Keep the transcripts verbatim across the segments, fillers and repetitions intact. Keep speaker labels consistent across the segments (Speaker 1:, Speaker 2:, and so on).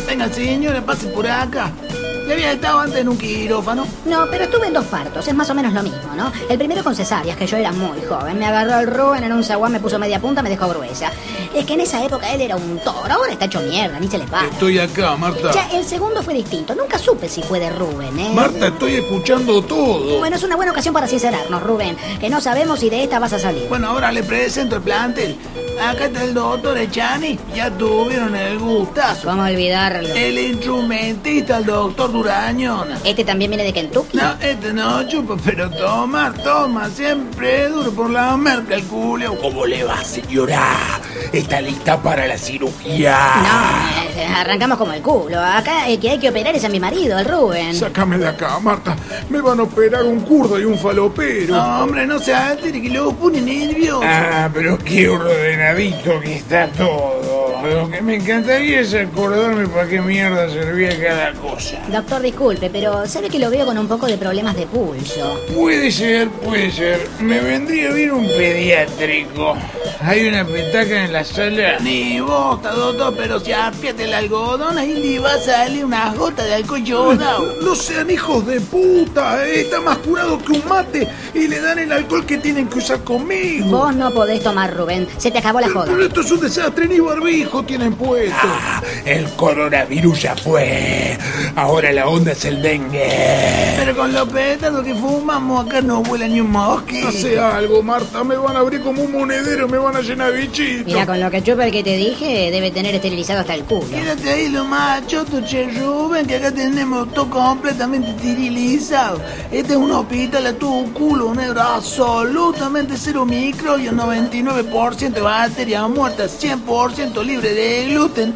Speaker 1: Venga, señora, pase por acá. ¿Ya había estado antes en un quirófano?
Speaker 2: No, pero estuve en dos partos, es más o menos lo mismo, ¿no? El primero con cesáreas, que yo era muy joven. Me agarró el Rubén en un zaguán, me puso media punta, me dejó gruesa. Es que en esa época él era un toro, ahora está hecho mierda, ni se le para.
Speaker 1: Estoy acá, Marta.
Speaker 2: Ya, el segundo fue distinto, nunca supe si fue de Rubén, ¿eh?
Speaker 1: Marta, estoy escuchando todo.
Speaker 2: Bueno, es una buena ocasión para sincerarnos, Rubén, que no sabemos si de esta vas a salir.
Speaker 1: Bueno, ahora le presento el plantel. Acá está el doctor Echani, ya tuvieron el gustazo.
Speaker 2: ¿Cómo olvidarlo?
Speaker 1: El instrumentista, el doctor Durañona.
Speaker 2: ¿Este también viene de Kentucky?
Speaker 1: No, este no chupa, pero toma, toma, siempre duro por la merca el culo.
Speaker 3: ¿Cómo le va, señora? ¿Está lista para la cirugía?
Speaker 2: No, eh, arrancamos como el culo. Acá el que hay que operar es a mi marido, el Rubén.
Speaker 4: Sácame de acá, Marta. Me van a operar un kurdo y un falopero.
Speaker 1: No, hombre, no se altere, que luego pone nervioso.
Speaker 3: Ah, pero qué ordenadito que está todo. Lo que me encantaría es acordarme para qué mierda servía cada cosa.
Speaker 2: Doctor, disculpe, pero sabe que lo veo con un poco de problemas de pulso.
Speaker 3: Puede ser, puede ser. Me vendría bien un pediátrico. Hay una petaca en la sala.
Speaker 1: Ni bosta, doctor, pero si apriete el algodón, ahí le va a salir una gota de alcohol yodado.
Speaker 4: No sean hijos de puta, eh. Está más curado que un mate y le dan el alcohol que tienen que usar conmigo.
Speaker 2: Vos no podés tomar, Rubén. Se te acabó la joda.
Speaker 4: Pero esto es un desastre, ni barbijo tienen puesto.
Speaker 3: Ah, el coronavirus ya fue. Ahora la onda es el dengue.
Speaker 1: Pero con los pétalos que fumamos acá no vuela ni un mosquito.
Speaker 4: Hace algo, Marta. Me van a abrir como un monedero, me van a llenar de bichitos.
Speaker 2: Mira, con lo que chupa el que te dije, debe tener esterilizado hasta el culo.
Speaker 1: Quédate ahí lo más choto, che Rubén, que acá tenemos todo completamente esterilizado. Este es un hospital a tu culo, negro, absolutamente cero microbios, noventa y nueve por ciento de bacterias muertas, cien por ciento libre de gluten.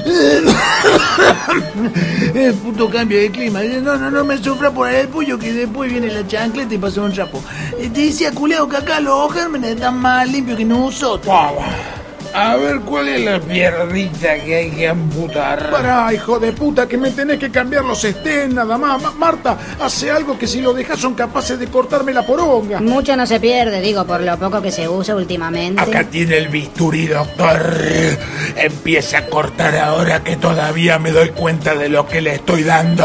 Speaker 1: El puto cambio de clima. No, no, no me sufra por el puño, que después viene la chancleta y pasa un trapo. Dice culeo que acá los gérmenes están más limpios que nosotros.
Speaker 3: A ver, ¿cuál es la pierdita que hay que amputar?
Speaker 4: Pará, hijo de puta, que me tenés que cambiar los estén nada más. Ma- Marta, hace algo que si lo dejas son capaces de cortarme la poronga.
Speaker 2: Mucho no se pierde, digo, por lo poco que se usa últimamente.
Speaker 3: Acá tiene el bisturí, doctor. Empieza a cortar ahora que todavía me doy cuenta de lo que le estoy dando.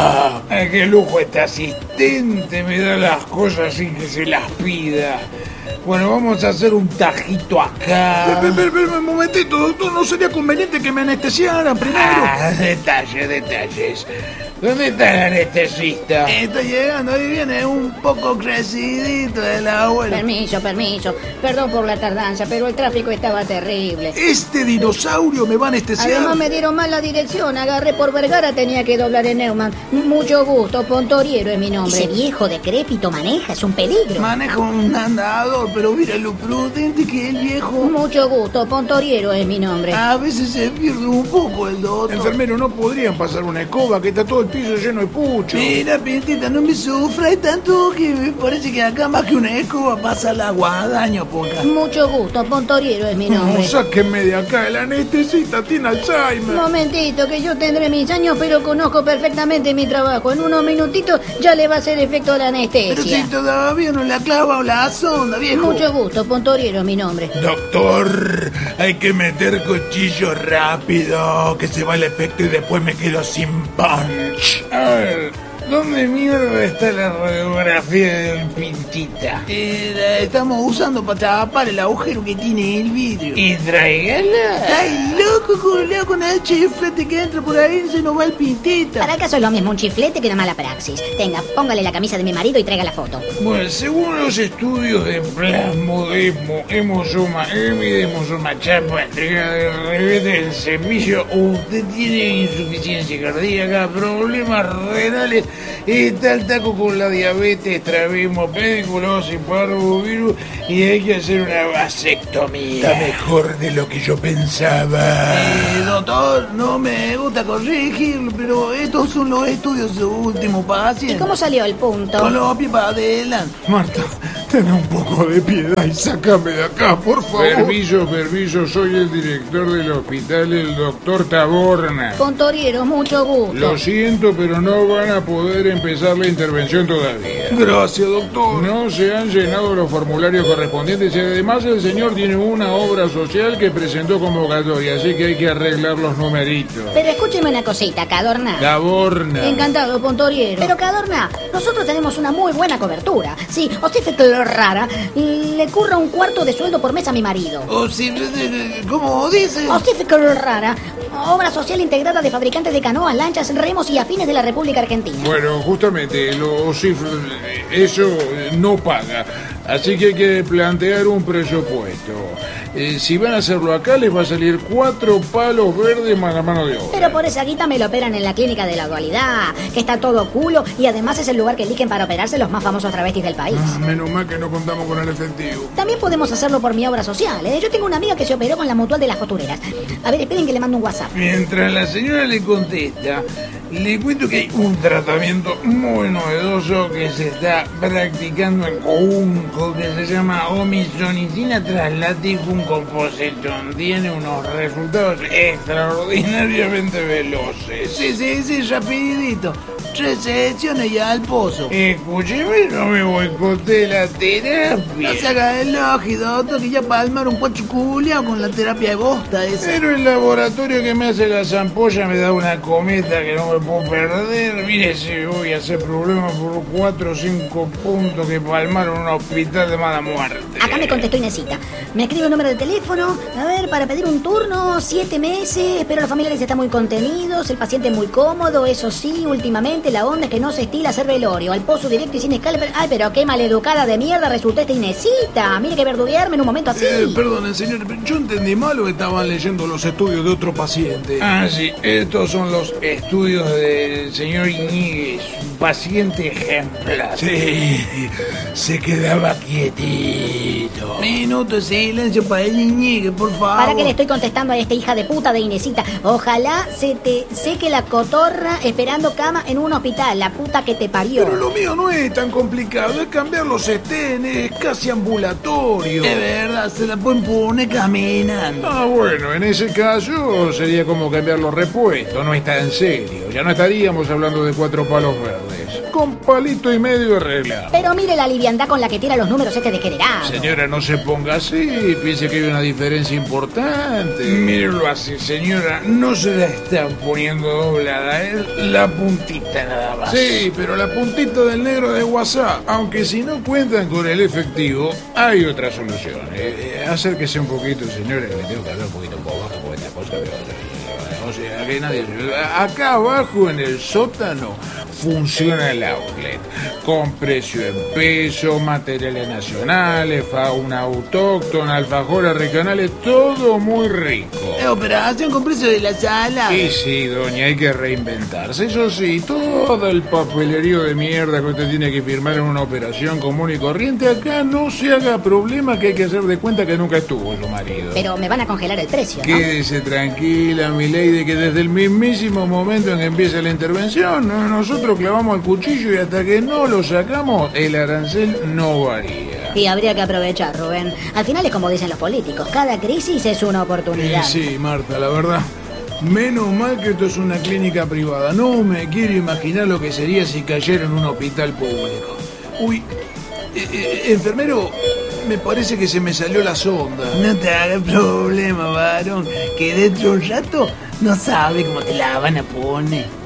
Speaker 3: Ay, qué lujo este asistente, me da las cosas sin que se las pida. Bueno, vamos a hacer un tajito acá.
Speaker 4: Espera, espera, espera, un momentito, doctor, ¿no sería conveniente que me anestesiaran primero?
Speaker 3: Ah, detalles, detalles. ¿Dónde está el anestesista?
Speaker 1: Está llegando, ahí viene un poco crecidito del abuelo.
Speaker 2: Permiso, permiso. Perdón por la tardanza, pero el tráfico estaba terrible.
Speaker 4: Este dinosaurio me va a anestesiar.
Speaker 2: Además me dieron mal la dirección, agarré por Vergara, tenía que doblar en Neumann. Mucho gusto, Pontoriero es mi nombre. Ese viejo decrépito maneja, es un peligro.
Speaker 1: Maneja un andador, pero mira lo prudente que es el viejo.
Speaker 2: Mucho gusto, Pontoriero es mi nombre.
Speaker 1: A veces se pierde un poco el doctor.
Speaker 4: Enfermero, no podrían pasar una escoba, que está todo el piso lleno de pucho.
Speaker 1: Mira, Pintita, no me sufra tanto que me parece que acá más que una escoba pasa la guadaña, poca.
Speaker 2: Mucho gusto, Pontoriero es mi
Speaker 4: No,
Speaker 2: nombre.
Speaker 4: sáquenme de acá, el anestesista tiene Alzheimer.
Speaker 2: Momentito, que yo tendré mis años, pero conozco perfectamente mi trabajo. En unos minutitos ya le va a hacer efecto la
Speaker 1: Pero si
Speaker 2: anestesia.
Speaker 1: todavía no la clava o la sonda, viejo.
Speaker 2: Mucho gusto, Pontoriero es mi nombre.
Speaker 3: Doctor, hay que meter cuchillo rápido, que se va el efecto y después me quedo sin punch. A ver, ¿dónde mierda está la radiografía del Pintita?
Speaker 1: Eh, la estamos usando para tapar el agujero que tiene el vidrio.
Speaker 3: Y tráigala.
Speaker 1: ¡Ay, loco, culeo, con el chiflete que entra por ahí se nos va el Pintita!
Speaker 2: Para el caso es lo mismo un chiflete que una mala praxis. Tenga, póngale la camisa de mi marido y traiga la foto.
Speaker 3: Bueno, según los estudios de plasmodesmo, hemosoma, hemidemosoma, chapa, entrega de revete del semillo, usted tiene insuficiencia cardíaca, problemas renales, está al taco con la diabetes, estrabismo, pediculosis, parvovirus y hay que hacer una vasectomía. Está mejor de lo que yo pensaba.
Speaker 1: Eh, doctor, no me gusta corregirlo, pero estos son los estudios de su último
Speaker 2: ¿Y
Speaker 1: paciente.
Speaker 2: cómo salió el punto?
Speaker 1: Con los pies para adelante.
Speaker 4: Marta, Ten un poco de piedad y sácame de acá, por favor.
Speaker 3: Permiso, permiso, soy el director del hospital, el doctor Taborna.
Speaker 2: Contoriero, mucho gusto.
Speaker 3: Lo siento, pero no van a poder empezar la intervención todavía.
Speaker 4: Gracias, doctor.
Speaker 3: No se han llenado los formularios correspondientes y además el señor tiene una obra social que presentó convocatoria, así que hay que arreglar los numeritos.
Speaker 2: Pero escúcheme una cosita, Cadorna.
Speaker 3: Taborna.
Speaker 2: Encantado, Pontoriero. Pero Cadorna, nosotros tenemos una muy buena cobertura. Sí, usted es rara, le curra un cuarto de sueldo por mes a mi marido.
Speaker 1: O si, ¿cómo dice?
Speaker 2: Usted es rara, obra social integrada de fabricantes de canoas, lanchas, remos y afines de la República Argentina.
Speaker 3: Bueno, justamente, los cifras, eso no paga, así que hay que plantear un presupuesto. Eh, si van a hacerlo acá, les va a salir cuatro palos verdes más la mano de obra.
Speaker 2: Pero por esa guita me lo operan en la clínica de la dualidad, que está todo culo y además es el lugar que eligen para operarse los más famosos travestis del país.
Speaker 4: Ah, menos mal que no contamos con el efectivo.
Speaker 2: También podemos hacerlo por mi obra social, ¿eh? Yo tengo una amiga que se operó con la mutual de las costureras. A ver, esperen que le mando un WhatsApp.
Speaker 3: Mientras la señora le contesta, le cuento que hay un tratamiento muy novedoso que se está practicando en Counco, que se llama omisonicina traslaticum composition. Tiene unos resultados extraordinariamente veloces.
Speaker 1: Sí, sí, sí, rapidito. Tres sesiones y al pozo.
Speaker 3: Escúcheme, no me boicote la
Speaker 1: No
Speaker 3: terapia.
Speaker 1: se haga el doctor, que ya palmar un pocho culiao con la terapia de bosta esa.
Speaker 3: Pero el laboratorio que me hace la zampolla me da una cometa que no me puedo perder. Mire si voy a hacer problemas por cuatro o cinco puntos que palmaron un hospital de mala muerte.
Speaker 2: Acá me contestó Inesita. Me escribe un número de teléfono, a ver, para pedir un turno, siete meses, pero los familiares están muy contenidos, el paciente muy cómodo, eso sí, últimamente la onda es que no se estila hacer velorio, al pozo directo y sin escala. Ay, pero qué maleducada de mierda resultó esta Inesita. Mire que verduguearme en un momento así.
Speaker 4: Eh, perdone, señor, yo entendí mal o estaban leyendo los estudios de otro paciente.
Speaker 3: Ah, sí, estos son los estudios del señor Iñiguez, un paciente ejemplar.
Speaker 4: Sí, se quedaba quietito.
Speaker 1: Minuto de silencio para el Iñigue, por favor.
Speaker 2: Para que le estoy contestando a esta hija de puta de Inesita. Ojalá se te seque la cotorra esperando cama en un hospital, la puta que te parió.
Speaker 4: Pero lo mío no es tan complicado, es cambiar los estenes, es casi ambulatorio.
Speaker 1: De verdad, se la pueden poner caminando.
Speaker 3: Ah, bueno, en ese caso sería como cambiar los repuestos, no está en serio. Ya no estaríamos hablando de cuatro palos verdes. Con palito y medio arreglado.
Speaker 2: Pero mire la liviandad con la que tira los números este degenerado.
Speaker 3: Señora, no se ponga así, piense que hay una diferencia importante. Mírelo así, señora, no se la están poniendo doblada, es la puntita nada más.
Speaker 4: Sí, pero la puntita del negro de WhatsApp.
Speaker 3: Aunque si no cuentan con el efectivo, hay otra solución. Eh, eh, acérquese un poquito, señora, que le tengo que hablar un poquito por abajo con esta cosa. O sea, que nadie... Acá abajo en el sótano funciona el outlet, con precio en peso, materiales nacionales, fauna autóctona, alfajores regionales, todo muy rico.
Speaker 1: Es operación con precio de la sala.
Speaker 3: Y sí, doña, hay que reinventarse. Eso sí, todo el papelerío de mierda que usted tiene que firmar en una operación común y corriente, acá no se haga problema, que hay que hacer de cuenta que nunca estuvo su marido.
Speaker 2: Pero me van a congelar el precio, ¿no?
Speaker 3: Quédese tranquila, mi lady, que desde el mismísimo momento en que empieza la intervención, ¿no? nosotros clavamos el cuchillo y hasta que no lo sacamos, el arancel no varía.
Speaker 2: Y habría que aprovechar, Rubén. Al final es como dicen los políticos, cada crisis es una oportunidad.
Speaker 4: Eh, sí, Marta, la verdad. Menos mal que esto es una clínica privada. No me quiero imaginar lo que sería si cayera en un hospital público. Uy, eh, eh, enfermero, me parece que se me salió la sonda.
Speaker 1: No te hagas problema, varón, que dentro de un rato no sabe cómo te la van a poner.